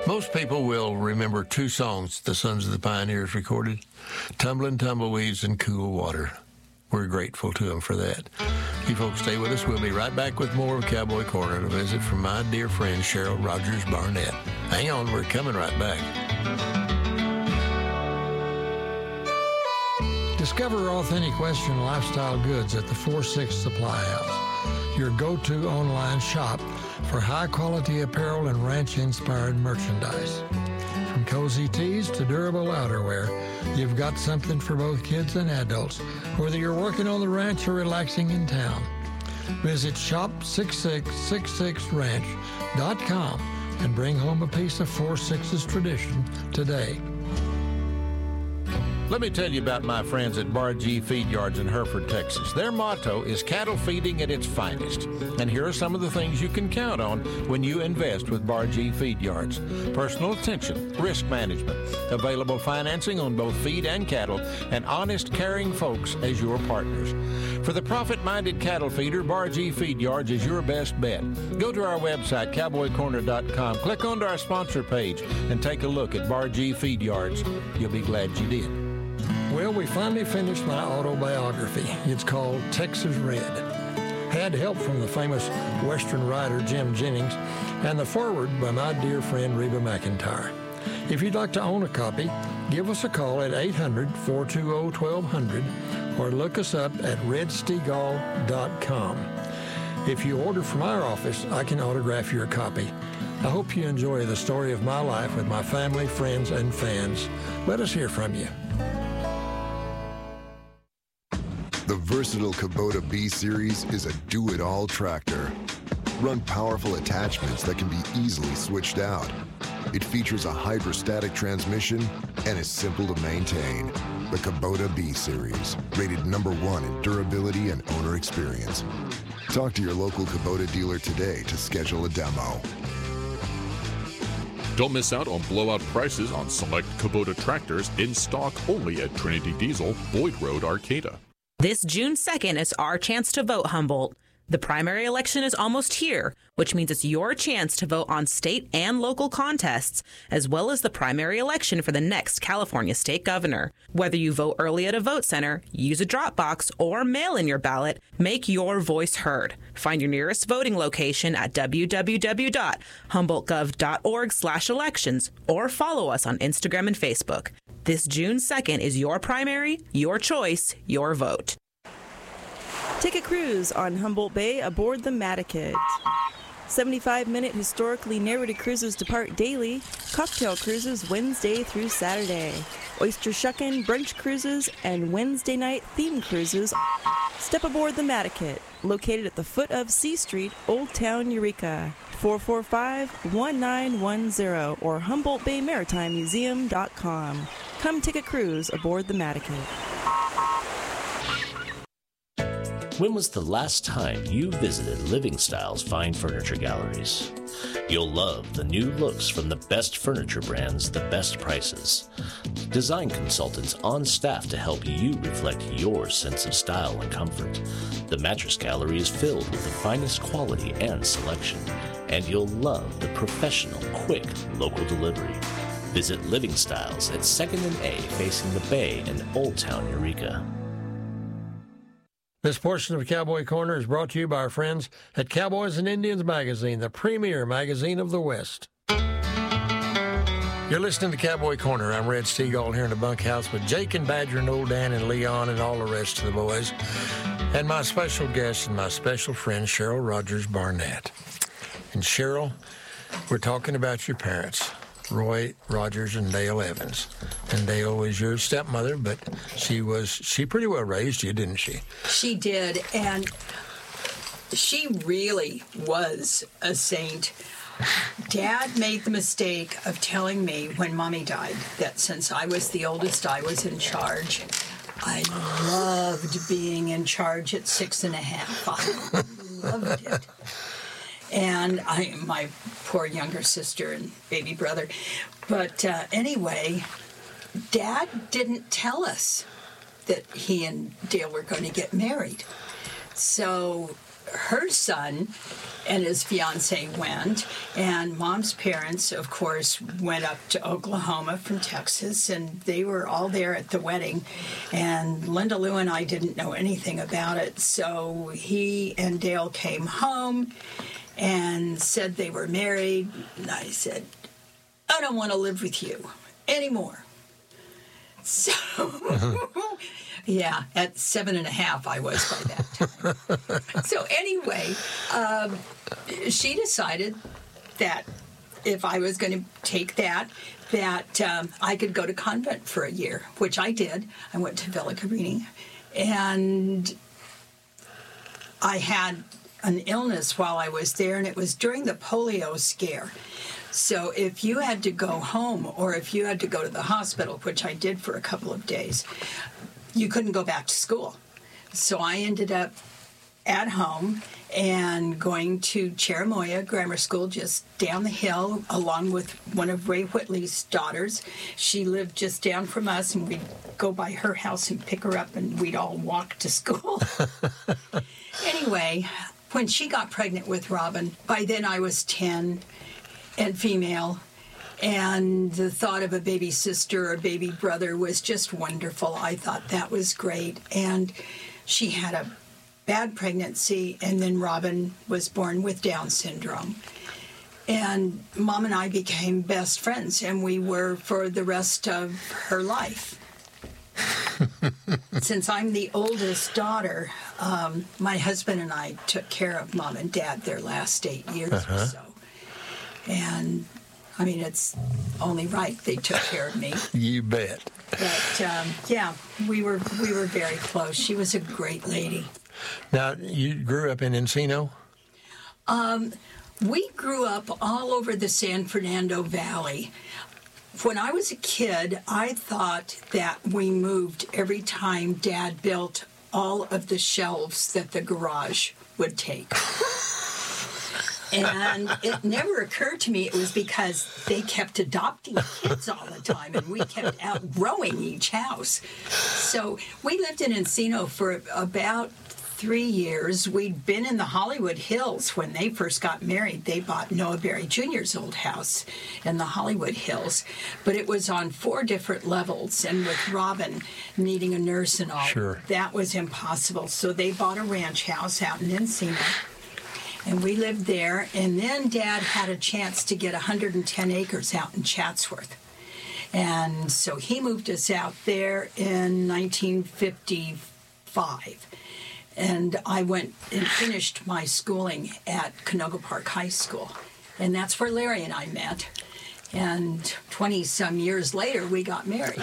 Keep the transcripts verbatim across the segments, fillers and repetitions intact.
Most people will remember two songs the Sons of the Pioneers recorded, Tumblin' Tumbleweeds and Cool Water. We're grateful to them for that. You folks stay with us. We'll be right back with more of Cowboy Corner, a visit from my dear friend Cheryl Rogers Barnett. Hang on, we're coming right back. Discover authentic Western lifestyle goods at the four six Supply House, your go-to online shop for high-quality apparel and ranch-inspired merchandise. From cozy tees to durable outerwear, you've got something for both kids and adults, whether you're working on the ranch or relaxing in town. Visit shop six six six six ranch dot com and bring home a piece of four six's tradition today. Let me tell you about my friends at Bar G Feed Yards in Hereford, Texas. Their motto is cattle feeding at its finest. And here are some of the things you can count on when you invest with Bar G Feed Yards. Personal attention, risk management, available financing on both feed and cattle, and honest, caring folks as your partners. For the profit-minded cattle feeder, Bar G Feed Yards is your best bet. Go to our website, cowboy corner dot com, click onto our sponsor page, and take a look at Bar G Feed Yards. You'll be glad you did. Well, we finally finished my autobiography. It's called Texas Red. Had help from the famous Western writer Jim Jennings and the foreword by my dear friend Reba McEntire. If you'd like to own a copy, give us a call at eight hundred, four two zero, twelve hundred or look us up at red stegall dot com. If you order from our office, I can autograph your copy. I hope you enjoy the story of my life with my family, friends, and fans. Let us hear from you. The versatile Kubota B-Series is a do-it-all tractor. Run powerful attachments that can be easily switched out. It features a hydrostatic transmission and is simple to maintain. The Kubota B-Series, rated number one in durability and owner experience. Talk to your local Kubota dealer today to schedule a demo. Don't miss out on blowout prices on select Kubota tractors in stock only at Trinity Diesel, Boyd Road, Arcata. This June second is our chance to vote, Humboldt. The primary election is almost here, which means it's your chance to vote on state and local contests, as well as the primary election for the next California state governor. Whether you vote early at a vote center, use a drop box, or mail in your ballot, make your voice heard. Find your nearest voting location at w w w dot humboldt gov dot org slash elections or follow us on Instagram and Facebook. This June second is your primary, your choice, your vote. Take a cruise on Humboldt Bay aboard the Mataket. seventy-five minute historically narrated cruises depart daily, cocktail cruises Wednesday through Saturday, oyster shuckin', brunch cruises, and Wednesday night theme cruises. Step aboard the Mataket, located at the foot of C Street, Old Town, Eureka. four four five, one nine one zero or humboldt bay maritime museum dot com. Come take a cruise aboard the Mataket. When was the last time you visited Living Styles Fine Furniture Galleries? You'll love the new looks from the best furniture brands, the best prices. Design consultants on staff to help you reflect your sense of style and comfort. The Mattress Gallery is filled with the finest quality and selection, and you'll love the professional, quick, local delivery. Visit Living Styles at second and A facing the Bay in Old Town, Eureka. This portion of Cowboy Corner is brought to you by our friends at Cowboys and Indians Magazine, the premier magazine of the West. You're listening to Cowboy Corner. I'm Red Stegall here in the bunkhouse with Jake and Badger and Old Dan and Leon and all the rest of the boys. And my special guest and my special friend, Cheryl Rogers Barnett. And Cheryl, we're talking about your parents, Roy Rogers and Dale Evans. And Dale was your stepmother, but she was she pretty well raised you, didn't she? She did, and she really was a saint. Dad made the mistake of telling me when Mommy died that since I was the oldest, I was in charge. I loved being in charge at six and a half. I loved it. And I, my poor younger sister and baby brother. But uh, anyway, Dad didn't tell us that he and Dale were going to get married. So her son and his fiance went, and Mom's parents, of course, went up to Oklahoma from Texas, and they were all there at the wedding. And Linda Lou and I didn't know anything about it, so he and Dale came home and said they were married. And I said, I don't want to live with you anymore. So, yeah, at seven and a half I was by that time. So anyway, um, she decided that if I was going to take that, that um, I could go to convent for a year, which I did. I went to Villa Cabrini, and I had an illness while I was there, and it was during the polio scare. So if you had to go home or if you had to go to the hospital, which I did for a couple of days, you couldn't go back to school. So I ended up at home and going to Cherimoya Grammar School just down the hill along with one of Ray Whitley's daughters. She lived just down from us, and we'd go by her house and pick her up, and we'd all walk to school. Anyway, when she got pregnant with Robin, by then I was ten and female, and the thought of a baby sister or baby brother was just wonderful. I thought that was great. And she had a bad pregnancy, and then Robin was born with Down syndrome. And Mom and I became best friends, and we were for the rest of her life. Since I'm the oldest daughter, um, my husband and I took care of Mom and Dad their last eight years uh-huh. or so. And, I mean, it's only right they took care of me. You bet. But, um, yeah, we were we were very close. She was a great lady. Now, you grew up in Encino? Um, we grew up all over the San Fernando Valley. When I was a kid, I thought that we moved every time Dad built all of the shelves that the garage would take. And it never occurred to me it was because they kept adopting kids all the time, and we kept outgrowing each house. So we lived in Encino for about three years. We'd been in the Hollywood Hills when they first got married. They bought Noah Berry Junior's old house in the Hollywood Hills, but it was on four different levels, and with Robin needing a nurse and all, sure. that was impossible. So they bought a ranch house out in Encino. And we lived there, and then Dad had a chance to get one hundred ten acres out in Chatsworth. And so he moved us out there in nineteen fifty-five. And I went and finished my schooling at Canoga Park High School. And that's where Larry and I met. And twenty-some years later, we got married.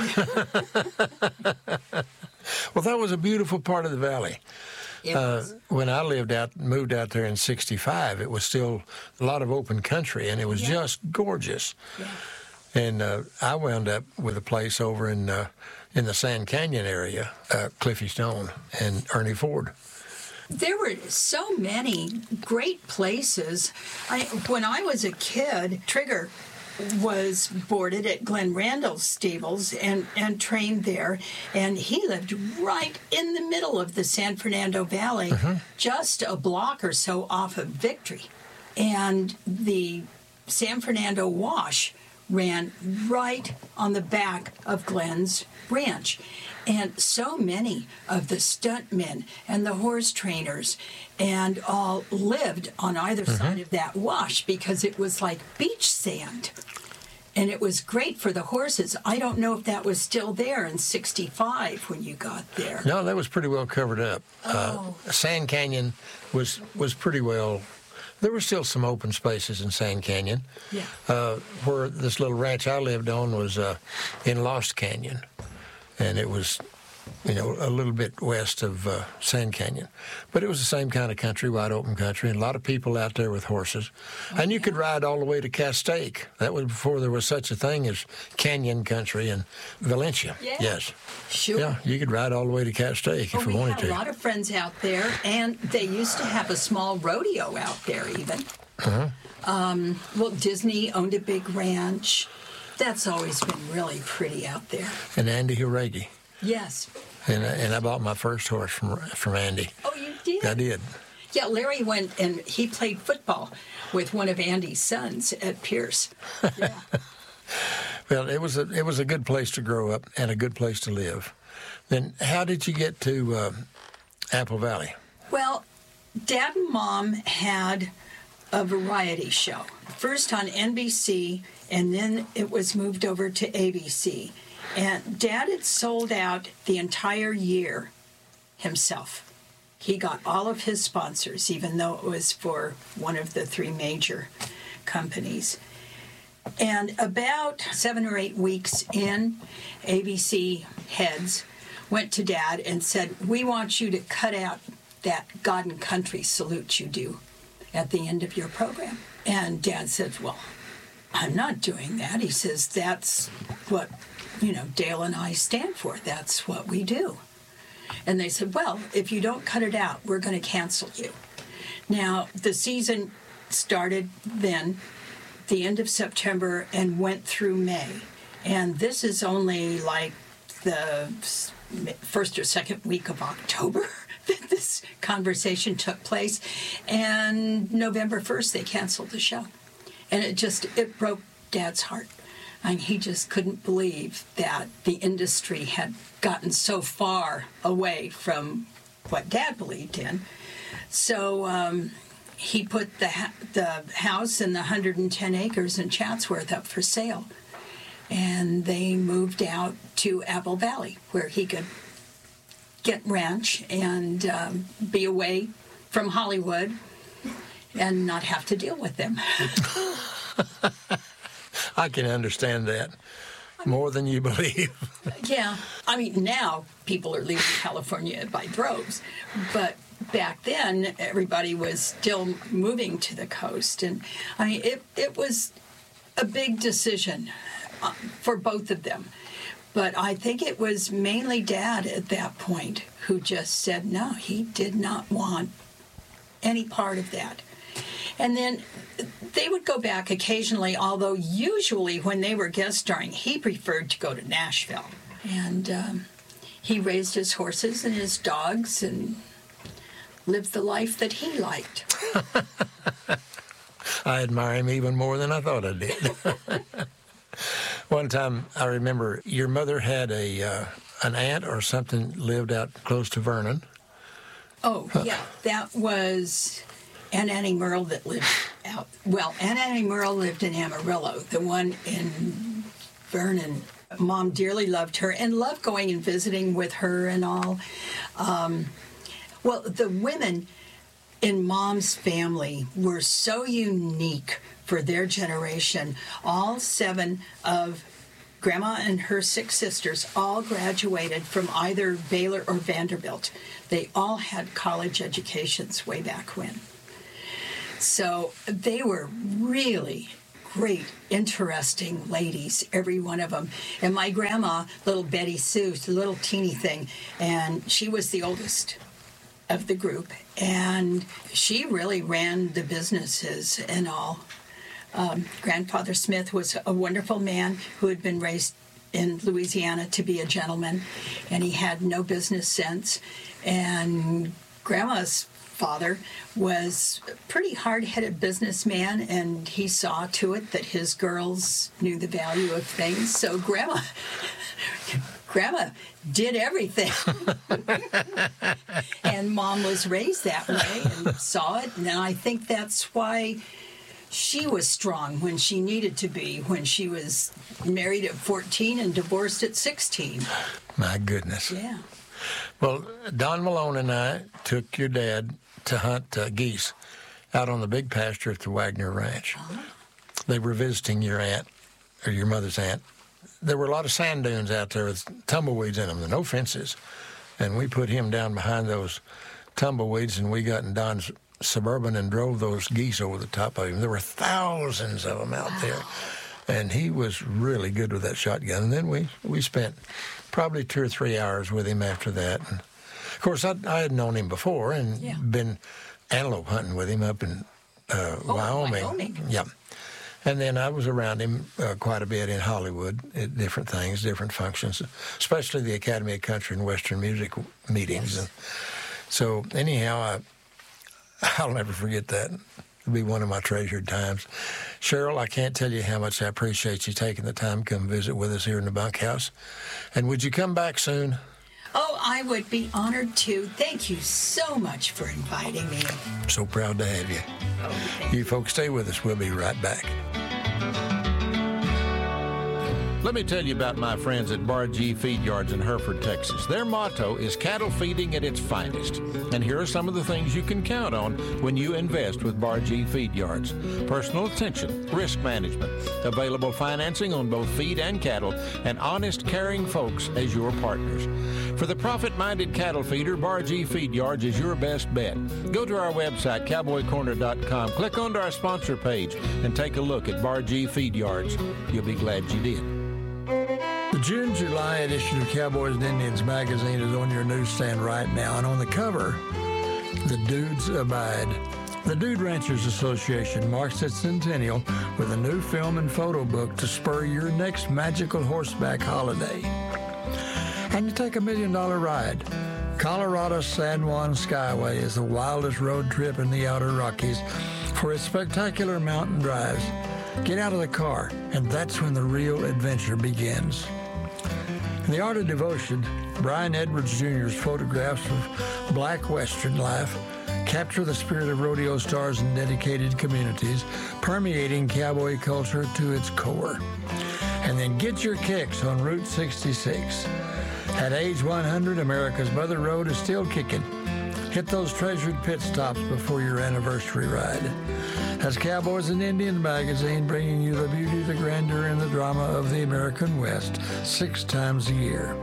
Well, that was a beautiful part of the valley. Uh, when I lived out, moved out there in sixty-five, it was still a lot of open country, and it was yeah. just gorgeous. Yeah. And uh, I wound up with a place over in uh, in the Sand Canyon area, uh, Cliffy Stone and Ernie Ford. There were so many great places. I, when I was a kid, Trigger was boarded at Glenn Randall's stables and, and trained there, and he lived right in the middle of the San Fernando Valley, uh-huh. just a block or so off of Victory. And the San Fernando Wash ran right on the back of Glenn's ranch. And so many of the stuntmen and the horse trainers and all lived on either mm-hmm. side of that wash because it was like beach sand. And it was great for the horses. I don't know if that was still there in sixty-five when you got there. No, that was pretty well covered up. Oh. Uh, Sand Canyon was was pretty well... There were still some open spaces in Sand Canyon. Yeah. Uh, where this little ranch I lived on was uh, in Lost Canyon. And it was, you know, a little bit west of uh, Sand Canyon. But it was the same kind of country, wide open country, and a lot of people out there with horses. Oh, and you yeah. could ride all the way to Castaic. That was before there was such a thing as canyon country in Valencia. Yeah. Yes. Sure. Yeah, you could ride all the way to Castaic oh, if you wanted to. We had a lot of friends out there, and they used to have a small rodeo out there even. Uh-huh. Um, well, Disney owned a big ranch. That's always been really pretty out there. And Andy Yes. And, and I bought my first horse from from Andy. Oh, you did? I did. Yeah, Larry went and he played football with one of Andy's sons at Pierce. Yeah. Well, it was a it was a good place to grow up and a good place to live. Then, how did you get to uh, Apple Valley? Well, Dad and Mom had a variety show. First on N B C, and then it was moved over to A B C. And Dad had sold out the entire year himself. He got all of his sponsors, even though it was for one of the three major companies. And about seven or eight weeks in, A B C heads went to Dad and said, we want you to cut out that God and Country salute you do at the end of your program. And Dad said, well, I'm not doing that. He says, that's what, you know, Dale and I stand for. That's what we do. And they said, well, if you don't cut it out, we're going to cancel you. Now, the season started then, the end of September, and went through May. And this is only like the first or second week of October that this conversation took place. And November first, they canceled the show. And it just, it broke Dad's heart. I mean, he just couldn't believe that the industry had gotten so far away from what Dad believed in. So um, he put the ha- the house and the one hundred ten acres in Chatsworth up for sale. And they moved out to Apple Valley, where he could get ranch and um, be away from Hollywood and not have to deal with them. I can understand that more than you believe. Yeah. I mean, now people are leaving California by droves. But back then, everybody was still moving to the coast. And, I mean, it, it was a big decision uh, for both of them. But I think it was mainly Dad at that point who just said no, he did not want any part of that. And then they would go back occasionally, although usually when they were guest starring, he preferred to go to Nashville. And um, he raised his horses and his dogs and lived the life that he liked. I admire him even more than I thought I did. One time, I remember your mother had a uh, an aunt or something lived out close to Vernon. Oh, yeah. That was Aunt Annie Merle that lived out. Well, Aunt Annie Merle lived in Amarillo. The one in Vernon, Mom dearly loved her and loved going and visiting with her and all. Um, well, the women in Mom's family were so unique for their generation. All seven of Grandma and her six sisters all graduated from either Baylor or Vanderbilt. They all had college educations way back when. So they were really great, interesting ladies, every one of them. And my grandma, little Betty Sue, the little teeny thing, and she was the oldest of the group. And she really ran the businesses and all. Um, Grandfather Smith was a wonderful man who had been raised in Louisiana to be a gentleman, and he had no business sense. And Grandma's father was a pretty hard-headed businessman, and he saw to it that his girls knew the value of things. So Grandma, Grandma did everything. And Mom was raised that way and saw it, and I think that's why she was strong when she needed to be, when she was married at fourteen and divorced at sixteen. My goodness. Yeah. Well, Don Malone and I took your dad to hunt uh, geese out on the big pasture at the Wagner Ranch. Uh-huh. They were visiting your aunt, or your mother's aunt. There were a lot of sand dunes out there with tumbleweeds in them, no fences. And we put him down behind those tumbleweeds, and we got in Don's Suburban and drove those geese over the top of him. There were thousands of them out wow. there. And he was really good with that shotgun. And then we, we spent probably two or three hours with him after that. And of course, I, I had known him before and yeah. been antelope hunting with him up in uh, oh, Wyoming. Wyoming. Yeah. And then I was around him uh, quite a bit in Hollywood at different things, different functions, especially the Academy of Country and Western Music meetings. Yes. And so anyhow, I... I'll never forget that. It'll be one of my treasured times. Cheryl, I can't tell you how much I appreciate you taking the time to come visit with us here in the bunkhouse. And would you come back soon? Oh, I would be honored to. Thank you so much for inviting me. I'm so proud to have you. Oh, thank you. You folks stay with us. We'll be right back. Let me tell you about my friends at Bar G Feed Yards in Hereford, Texas. Their motto is cattle feeding at its finest. And here are some of the things you can count on when you invest with Bar G Feed Yards. Personal attention, risk management, available financing on both feed and cattle, and honest, caring folks as your partners. For the profit-minded cattle feeder, Bar G Feed Yards is your best bet. Go to our website, cowboy corner dot com, click onto our sponsor page, and take a look at Bar G Feed Yards. You'll be glad you did. The June-July edition of Cowboys and Indians magazine is on your newsstand right now, and on the cover, The Dudes Abide. The Dude Ranchers Association marks its centennial with a new film and photo book to spur your next magical horseback holiday. And you take a million-dollar ride. Colorado San Juan Skyway is the wildest road trip in the Outer Rockies for its spectacular mountain drives. Get out of the car, and that's when the real adventure begins. In The Art of Devotion, Brian Edwards Junior's photographs of black Western life capture the spirit of rodeo stars and dedicated communities, permeating cowboy culture to its core. And then get your kicks on Route sixty-six. At age one hundred, America's Mother Road is still kicking. Hit those treasured pit stops before your anniversary ride. That's Cowboys and Indians magazine, bringing you the beauty, the grandeur, and the drama of the American West six times a year.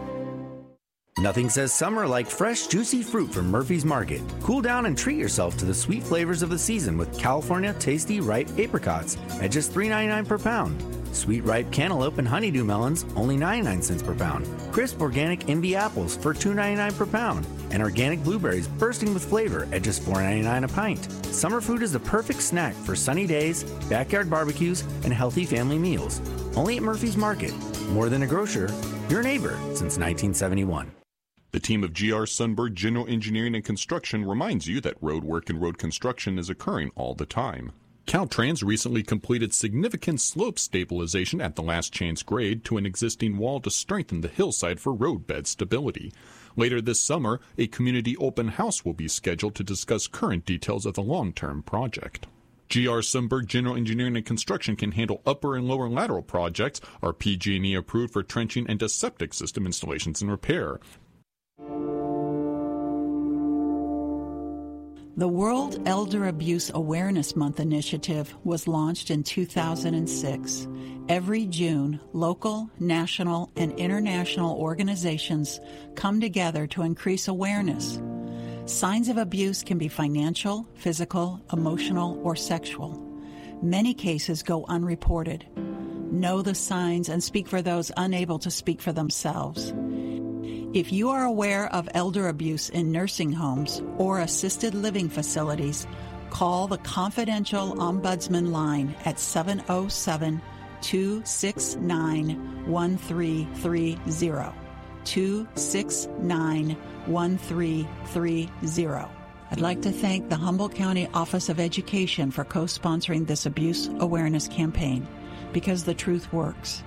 Nothing says summer like fresh, juicy fruit from Murphy's Market. Cool down and treat yourself to the sweet flavors of the season with California Tasty Ripe Apricots at just three ninety-nine per pound. Sweet ripe cantaloupe and honeydew melons, only ninety-nine cents per pound. Crisp organic Envy apples for two ninety-nine per pound. And organic blueberries bursting with flavor at just four ninety-nine a pint. Summer food is the perfect snack for sunny days, backyard barbecues, and healthy family meals. Only at Murphy's Market. More than a grocer, your neighbor since nineteen seventy-one. The team of G R Sundberg General Engineering and Construction reminds you that road work and road construction is occurring all the time. Caltrans recently completed significant slope stabilization at the last chance grade to an existing wall to strengthen the hillside for roadbed stability. Later this summer, a community open house will be scheduled to discuss current details of the long-term project. G R Sundberg General Engineering and Construction can handle upper and lower lateral projects, are P G and E approved for trenching and septic system installations and repair. The World Elder Abuse Awareness Month initiative was launched in two thousand six. Every June, local, national, and international organizations come together to increase awareness. Signs of abuse can be financial, physical, emotional, or sexual. Many cases go unreported. Know the signs and speak for those unable to speak for themselves. If you are aware of elder abuse in nursing homes or assisted living facilities, call the confidential Ombudsman line at seven oh seven, two six nine, one three three zero. two six nine, one three three zero. I'd like to thank the Humboldt County Office of Education for co-sponsoring this abuse awareness campaign, because the truth works.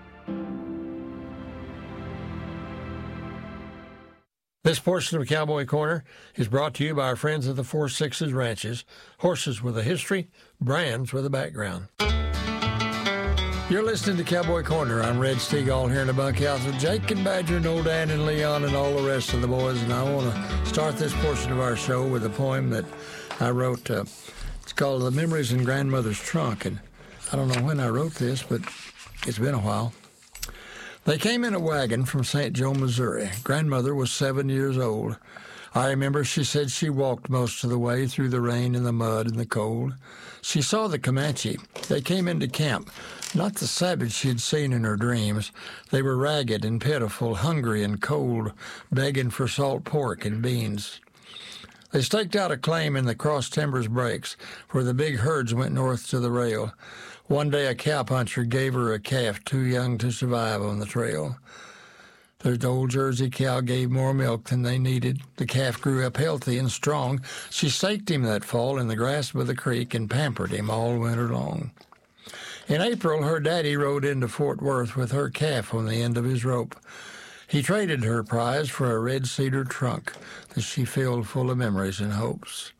This portion of Cowboy Corner is brought to you by our friends at the Four Sixes Ranches, horses with a history, brands with a background. You're listening to Cowboy Corner. I'm Red Stegall here in the bunkhouse with Jake and Badger and old Dan and Leon and all the rest of the boys, and I want to start this portion of our show with a poem that I wrote. Uh, it's called The Memories in Grandmother's Trunk, and I don't know when I wrote this, but it's been a while. They came in a wagon from Saint Joe, Missouri. Grandmother was seven years old. I remember she said she walked most of the way through the rain and the mud and the cold. She saw the Comanche. They came into camp, not the savage she had seen in her dreams. They were ragged and pitiful, hungry and cold, begging for salt pork and beans. They staked out a claim in the Cross Timbers breaks, where the big herds went north to the rail. One day a cowpuncher gave her a calf too young to survive on the trail. The old Jersey cow gave more milk than they needed. The calf grew up healthy and strong. She staked him that fall in the grass by the creek and pampered him all winter long. In April, her daddy rode into Fort Worth with her calf on the end of his rope. He traded her prize for a red cedar trunk that she filled full of memories and hopes.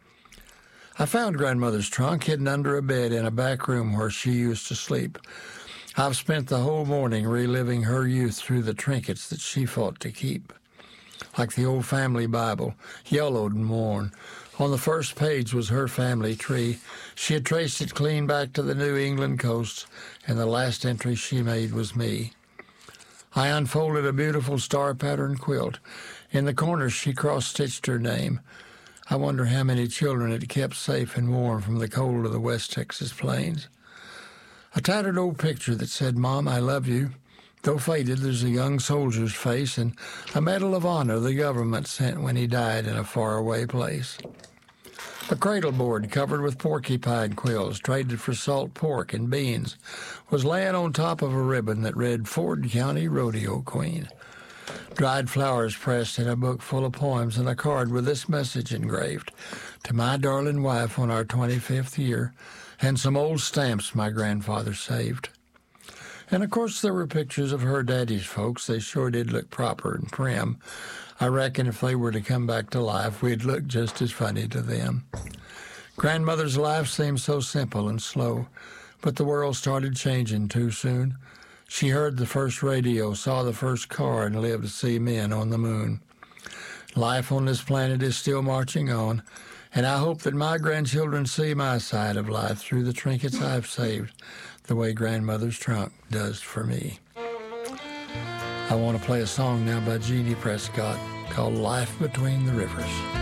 I found Grandmother's trunk hidden under a bed in a back room where she used to sleep. I've spent the whole morning reliving her youth through the trinkets that she fought to keep. Like the old family Bible, yellowed and worn. On the first page was her family tree. She had traced it clean back to the New England coast, and the last entry she made was me. I unfolded a beautiful star-patterned quilt. In the corner she cross-stitched her name. I wonder how many children it kept safe and warm from the cold of the West Texas plains. A tattered old picture that said, "Mom, I love you." Though faded, there's a young soldier's face and a medal of honor the government sent when he died in a faraway place. A cradle board covered with porcupine quills, traded for salt pork and beans, was laying on top of a ribbon that read Ford County Rodeo Queen. Dried flowers pressed in a book full of poems and a card with this message engraved: "To my darling wife on our twenty-fifth year," and some old stamps my grandfather saved. And, of course, there were pictures of her daddy's folks. They sure did look proper and prim. I reckon if they were to come back to life, we'd look just as funny to them. Grandmother's life seemed so simple and slow, but the world started changing too soon. She heard the first radio, saw the first car, and lived to see men on the moon. Life on this planet is still marching on, and I hope that my grandchildren see my side of life through the trinkets I've saved, the way Grandmother's trunk does for me. I want to play a song now by Jeannie Prescott called Life Between the Rivers.